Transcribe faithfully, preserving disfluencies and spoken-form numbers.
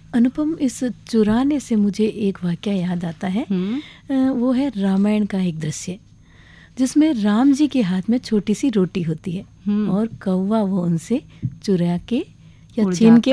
अनुपम, इस चुराने से मुझे एक वाकया याद आता है। वो है रामायण का एक दृश्य जिसमें राम जी के हाथ में छोटी सी रोटी होती है और कौवा वो उनसे चुरा के या छीन के